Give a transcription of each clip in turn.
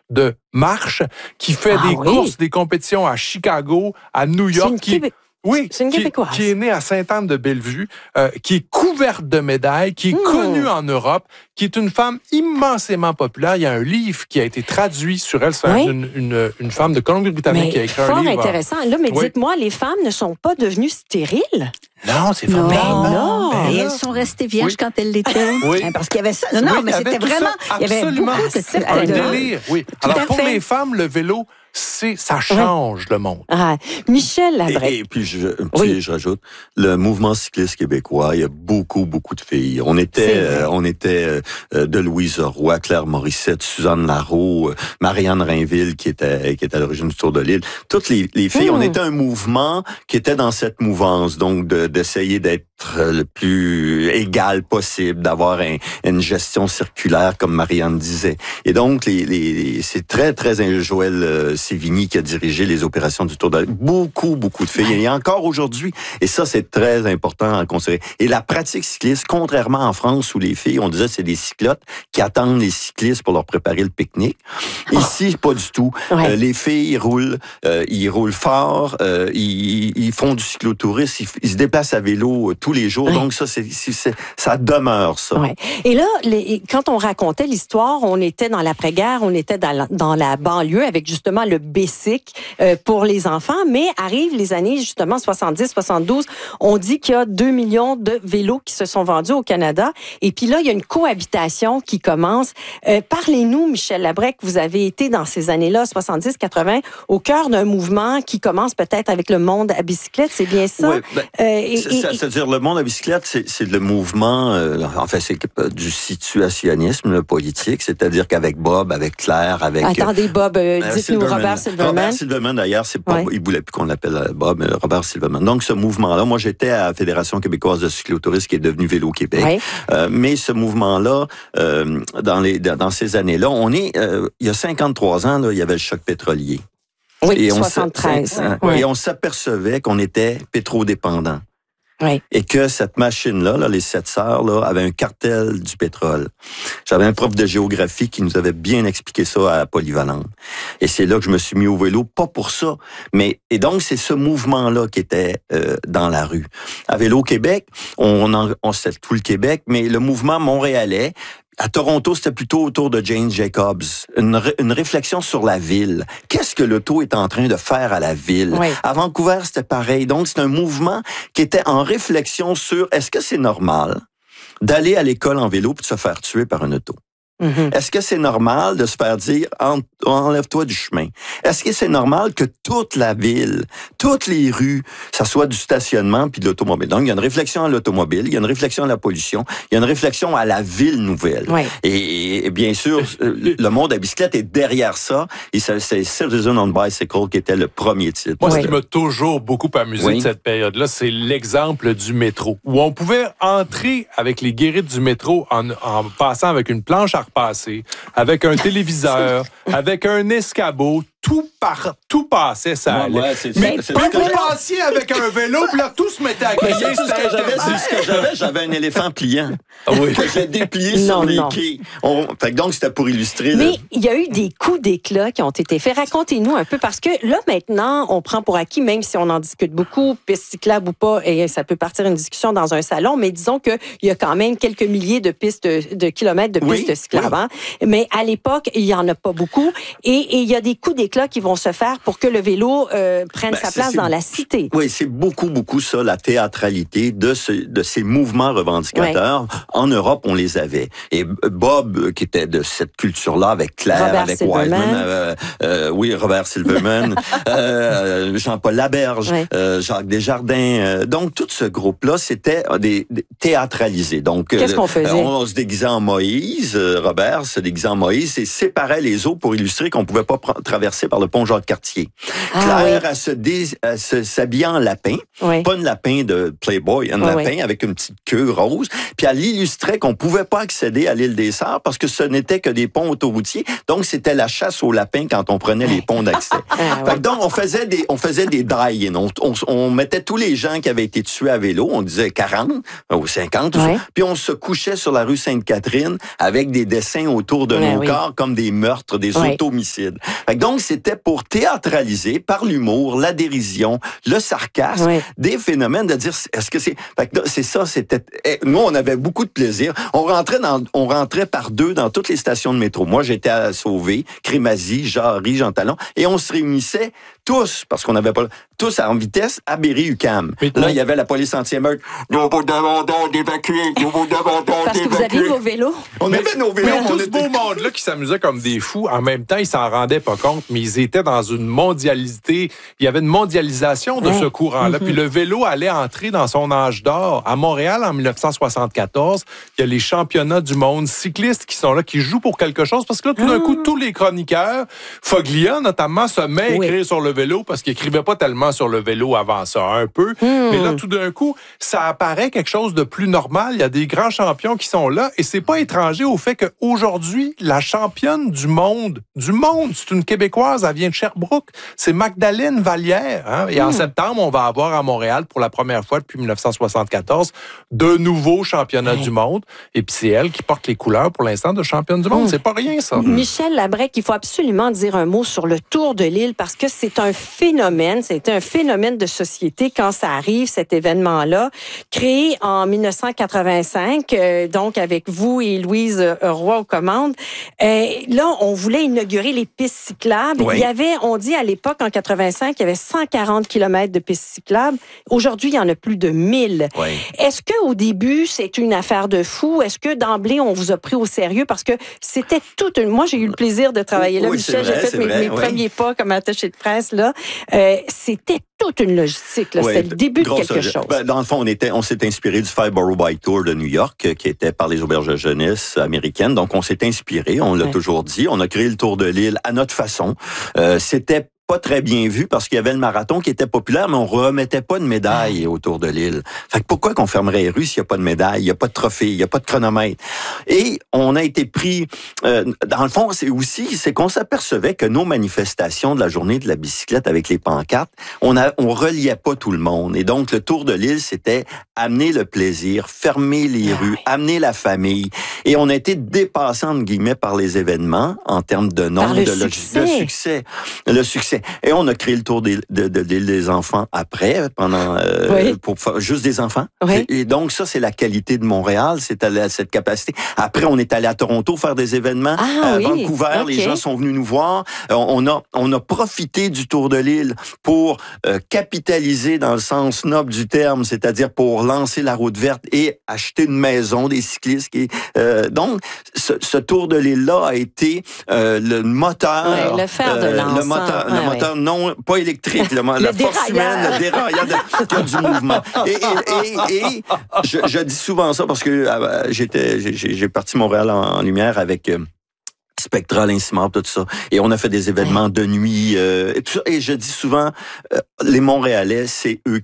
de marche, qui fait des courses, des compétitions à Chicago, à New York, c'est une Québécoise. Qui est née à Sainte-Anne-de-Bellevue, qui est couverte de médailles, qui est connue en Europe, qui est une femme immensément populaire. Il y a un livre qui a été traduit sur elle. C'est une femme de Colombie-Britannique qui a écrit un livre. Fort intéressant. Là, mais dites-moi, les femmes ne sont pas devenues stériles? Non, c'est formidable. Non. Et elles sont restées vierges quand elles l'étaient. Oui. Parce qu'il y avait ça. Non, mais c'était vraiment... Il y avait beaucoup de types un délire. Oui. Alors, pour les femmes, le vélo, ça change le monde. Ah, Michel Labrec. Et puis, je rajoute, le mouvement cycliste québécois, il y a beaucoup de filles. On était de Louise Roy, Claire Morissette, Suzanne Larreau, Marianne Rainville, qui était à l'origine du Tour de l'Île. Toutes les filles, on était un mouvement qui était dans cette mouvance, donc d'essayer d'être le plus égal possible, d'avoir une gestion circulaire, comme Marianne disait. Et donc, c'est très Joël Sévigny qui a dirigé les opérations du Tour de l'Île. Beaucoup de filles. Il y a encore aujourd'hui. Et ça, c'est très important à considérer. Et la pratique cycliste, contrairement en France où les filles, on disait c'est des cyclottes qui attendent les cyclistes pour leur préparer le pique-nique. Ici, pas du tout. Les filles ils roulent fort, ils font du cyclotourisme, ils se déplacent à vélo tous les jours. Donc ça demeure, ça. Ouais. Et là, quand on racontait l'histoire, on était dans l'après-guerre, on était dans la banlieue avec justement le bicycle pour les enfants, mais arrivent les années justement 70, 72, on dit qu'il y a 2 millions de vélos qui se sont vendus au Canada. Et puis là, il y a une cohabitation qui commence. Parlez-nous, Michel Labrec, vous avez été dans ces années-là, 70, 80, au cœur d'un mouvement qui commence peut-être avec le monde à bicyclette, c'est bien ça? Oui, c'est-à-dire le monde à bicyclette, c'est le mouvement, c'est du situationnisme politique, c'est-à-dire qu'avec Bob, avec Claire, avec... Attendez, Bob, dites-nous Robert Silverman. Robert Silverman, d'ailleurs, c'est pas, il voulait plus qu'on l'appelle Bob, mais Robert Silverman. Donc, ce mouvement-là, moi, j'étais à la Fédération québécoise de cyclotourisme qui est devenue Vélo Québec. Mais ce mouvement-là, dans ces années-là, il y a 53 ans, là, il y avait le choc pétrolier. Oui, et 73. Et on s'apercevait qu'on était pétrodépendant. Oui. Et que cette machine-là, les 7 sœurs, là, avait un cartel du pétrole. J'avais un prof de géographie qui nous avait bien expliqué ça à Polyvalente. Et c'est là que je me suis mis au vélo, pas pour ça, et donc c'est ce mouvement-là qui était dans la rue. À Vélo Québec, on c'était tout le Québec, mais le mouvement montréalais, à Toronto, c'était plutôt autour de Jane Jacobs. Une réflexion sur la ville. Qu'est-ce que l'auto est en train de faire à la ville? Oui. À Vancouver, c'était pareil. Donc, c'est un mouvement qui était en réflexion sur est-ce que c'est normal d'aller à l'école en vélo puis de se faire tuer par une auto? Mm-hmm. Est-ce que c'est normal de se faire dire enlève-toi du chemin? Est-ce que c'est normal que toute la ville, toutes les rues, ça soit du stationnement puis de l'automobile? Donc, il y a une réflexion à l'automobile, il y a une réflexion à la pollution, il y a une réflexion à la ville nouvelle. Oui. Et bien sûr, le monde à bicyclette est derrière ça. Et c'est Citizen on Bicycle qui était le premier titre. Moi, ce qui m'a toujours beaucoup amusé de cette période-là, c'est l'exemple du métro, où on pouvait entrer avec les guérites du métro en passant avec une planche à repasser, avec un téléviseur, avec un escabeau, tout passait, ça allait. Mais vous passiez avec un vélo, puis là, tout se mettait à crier. C'est ce que j'avais un éléphant pliant. Que j'ai déplié sur les quais. Donc, c'était pour illustrer. Mais il y a eu des coups d'éclat qui ont été faits. Racontez-nous un peu, parce que là, maintenant, on prend pour acquis, même si on en discute beaucoup, piste cyclable ou pas, et ça peut partir une discussion dans un salon, mais disons qu'il y a quand même quelques milliers de pistes, de kilomètres de pistes cyclables. Hein? Mais à l'époque, il n'y en a pas beaucoup. Et il y a des coups d'éclat qui vont se faire pour que le vélo prenne sa place dans la cité. Oui, c'est beaucoup ça, la théâtralité de ces mouvements revendicateurs. Ouais. En Europe, on les avait. Et Bob, qui était de cette culture-là, avec Claire, Robert avec Silverman. Wiseman, Robert Silverman, Jean-Paul Laberge, Jacques Desjardins. Donc, tout ce groupe-là, c'était des théâtralisé. Donc, qu'est-ce qu'on faisait? On se déguisait en Moïse, Robert se déguisait en Moïse et séparait les eaux pour illustrer qu'on pouvait pas traverser passait par le pont Jacques-Cartier. Claire, elle s'habillait en lapin, pas un lapin de Playboy, un lapin avec une petite queue rose, puis elle illustrait qu'on pouvait pas accéder à l'île des Sœurs parce que ce n'était que des ponts autoroutiers, donc c'était la chasse aux lapins quand on prenait les ponts d'accès. Donc on faisait des die-in, on mettait tous les gens qui avaient été tués à vélo, on disait 40 ou 50, puis on se couchait sur la rue Sainte-Catherine avec des dessins autour de nos corps comme des meurtres, des automicides. Donc c'était pour théâtraliser par l'humour, la dérision, le sarcasme, des phénomènes de dire est-ce que c'est... c'est ça, c'était... Nous, on avait beaucoup de plaisir. On rentrait par deux dans toutes les stations de métro. Moi, j'étais à Sauvé, Crémazie, Jarry, Jean Talon, et on se réunissait tous, parce qu'on n'avait pas... tous en vitesse à Berry-UQAM. Là, il y avait la police anti-émeute. Nous vous demandons d'évacuer. Nous vous demandons d'évacuer. Parce que vous aviez vos vélos. On avait nos vélos. Tout ce beau monde-là qui s'amusait comme des fous, en même temps, ils s'en rendaient pas compte, mais ils étaient dans une mondialité. Il y avait une mondialisation de ce courant-là. Puis le vélo allait entrer dans son âge d'or. À Montréal, en 1974, il y a les championnats du monde cyclistes qui sont là, qui jouent pour quelque chose. Parce que là, tout d'un coup, tous les chroniqueurs, Foglia notamment, se met à écrire sur le vélo parce qu'il écrivait pas tellement sur le vélo avant ça, un peu. Mais là, tout d'un coup, ça apparaît quelque chose de plus normal. Il y a des grands champions qui sont là et c'est pas étranger au fait qu'aujourd'hui, la championne du monde, c'est une Québécoise, elle vient de Sherbrooke, c'est Magdalene Vallière. Hein? Et en septembre, on va avoir à Montréal, pour la première fois depuis 1974, de nouveaux championnats du monde. Et puis c'est elle qui porte les couleurs pour l'instant de championne du monde. C'est pas rien, ça. Michel Labrec, il faut absolument dire un mot sur le Tour de l'île parce que c'est un phénomène, c'était un phénomène de société quand ça arrive, cet événement-là, créé en 1985, donc avec vous et Louise Roy aux commandes. Là, on voulait inaugurer les pistes cyclables. Il y avait, on dit à l'époque, en 85, il y avait 140 km de pistes cyclables. Aujourd'hui, il y en a plus de 1000. Est-ce qu'au début, c'est une affaire de fou? Est-ce que d'emblée, on vous a pris au sérieux? Parce que c'était toute une... Moi, j'ai eu le plaisir de travailler là, Michel. J'ai fait mes premiers pas comme attaché de presse, là. C'était toute une logistique. C'était le début de quelque chose. Dans le fond, on s'est inspiré du Five-Borough Bike Tour de New York, qui était par les auberges de jeunesse américaines. Donc, on s'est inspiré, on l'a toujours dit. On a créé le Tour de l'île à notre façon. C'était pas très bien vu parce qu'il y avait le marathon qui était populaire, mais on remettait pas de médaille autour de l'île. Fait que pourquoi qu'on fermerait les rues s'il n'y a pas de médaille, il n'y a pas de trophée, il n'y a pas de chronomètre? Et on a été pris... dans le fond, c'est qu'on s'apercevait que nos manifestations de la journée de la bicyclette avec les pancartes, on reliait pas tout le monde. Et donc, le Tour de l'île, c'était amener le plaisir, fermer les rues, amener la famille. Et on a été dépassé, entre guillemets, par les événements en termes de nombre, le succès. Et on a créé le Tour de l'île des enfants après, pour faire juste des enfants. Et donc, ça, c'est la qualité de Montréal, c'est cette capacité. Après, on est allé à Toronto faire des événements. À Vancouver, les gens sont venus nous voir. On a profité du Tour de l'île pour capitaliser dans le sens noble du terme, c'est-à-dire pour lancer la route verte et acheter une maison des cyclistes. Donc, ce Tour de l'île-là a été le moteur... le fer de lance. Le moteur non, pas électrique, la force humaine, le dérailleur du mouvement. Et je dis souvent ça parce que j'ai parti Montréal en lumière avec... Spectral, Incimar, tout ça. Et on a fait des événements de nuit, et tout ça. Et je dis souvent, les Montréalais, c'est eux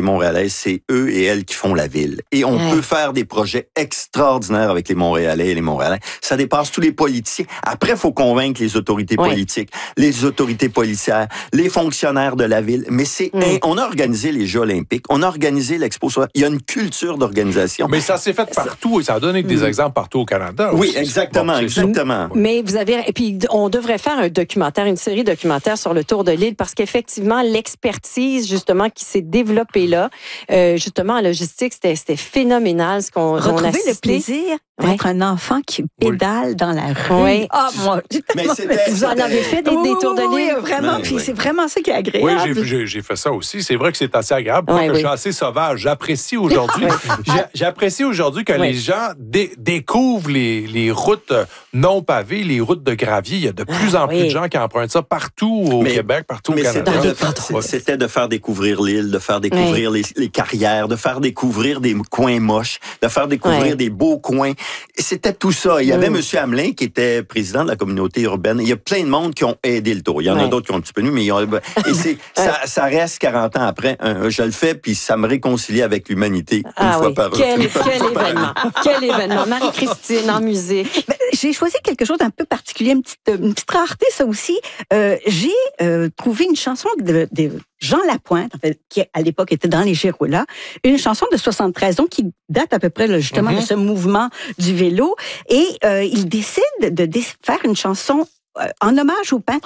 et elles qui font la ville. Et on peut faire des projets extraordinaires avec les Montréalais et les Montréalais. Ça dépasse tous les politiciens. Après, il faut convaincre les autorités politiques, les autorités policières, les fonctionnaires de la ville. Mais on a organisé les Jeux olympiques, on a organisé l'Expo. Il y a une culture d'organisation. Mais ça s'est fait partout et ça a donné des exemples partout au Canada. Oui, exactement. Mais et puis on devrait faire un documentaire, une série documentaire sur le Tour de l'île parce qu'effectivement l'expertise justement qui s'est développée là, justement en logistique, c'était phénoménal ce qu'on a assisté. Retrouver le plaisir d'être un enfant qui pédale dans la rue. Moi, vous en avez fait des tours de l'île? Oui, vraiment. Puis c'est vraiment ça qui est agréable. Oui, j'ai fait ça aussi. C'est vrai que c'est assez agréable. Je suis assez sauvage. J'apprécie aujourd'hui. J'apprécie aujourd'hui que les gens découvrent les routes non pavées. les routes de gravier. Il y a de plus en plus de gens qui empruntent ça partout au Québec, partout au Canada. C'était de faire découvrir l'île, de faire découvrir les carrières, de faire découvrir des coins moches, de faire découvrir des beaux coins. C'était tout ça. Il y avait M. Hamelin qui était président de la communauté urbaine. Il y a plein de monde qui ont aidé le tour. Il y en a d'autres qui ont un petit peu nu, mais ça reste 40 ans après. Je le fais, puis ça me réconcilie avec l'humanité une fois par an. Quel événement! Quel événement! Marie-Christine, en musique. J'ai choisi quelque chose d'un peu particulier, une petite rareté, ça aussi. J'ai trouvé une chanson de Jean Lapointe, en fait, qui à l'époque était dans les Giroulas, une chanson de 73 ans qui date à peu près justement de ce mouvement du vélo. Et il décide de faire une chanson en hommage au peintre